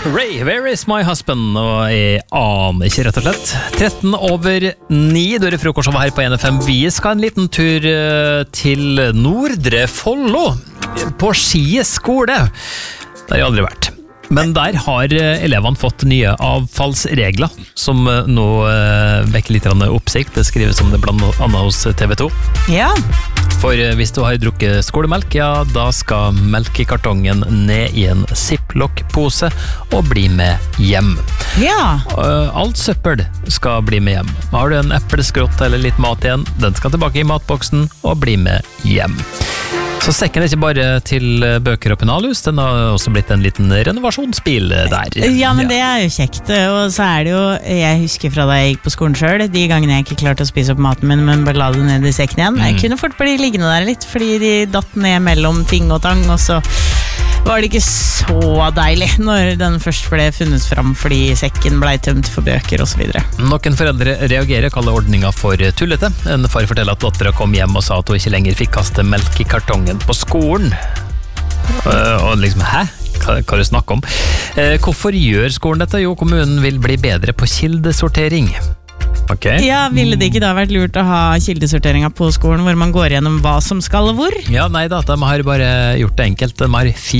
Ray, where is my husband? Og jeg aner ikke, rett og slett. 9:13, da er det frokost over her på NFM. Vi skal en liten tur til Nordre Follo, på Ski skole. Der har jeg aldri vært. Men der har elevene fått nye avfallsregler, som nå vekker litt oppsikt. Det skrives om det blant annet hos TV 2. Ja. For hvis du har drukket skolemelk, ja, da skal melkekartongen ned i en ziplock-pose og bli med hjem. Ja. Alt søppel skal bli med hjem. Har du en epleskrott eller litt mat igjen, den skal tilbake i matboksen og bli med hjem. Så sekken er ikke bare til bøker og pennalhus, den har også blitt en liten renovasjonsbil der. Ja, men det er jo kjekt, og så er det jo, jeg husker fra da jeg gikk på skolen selv, de gangene jeg ikke klarte å spise opp maten min, men bare la det ned i sekken igjen. Jeg kunne fort bli liggende der litt, fordi de datt ned mellom ting og tang, og så var det ikke så deilig når den først ble funnet fram fordi sekken ble tømt for bøker og så videre. Noen foreldre reagerer, kaller ordninga for tullete. En far forteller at datteren kom hjem og sa at hun ikke lenger fikk kaste melk i kartongen på skolen. Og liksom, hæ? Hva du snakker om? Hvorfor gjør skolen dette? Jo, kommunen vil bli bedre på kildesortering. Okay. Ja, ville det ikke da vært lurt å ha kildesorteringa på skolen hvor man går gjennom hva som skal og hvor? Ja, nei da, de har bare gjort det enkelt. De har